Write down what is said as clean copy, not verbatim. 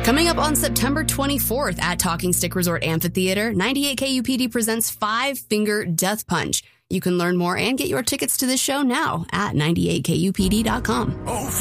Coming up on September 24th at Talking Stick Resort Amphitheater, 98 KUPD presents Five Finger Death Punch. You can learn more and get your tickets to this show now at 98kupd.com.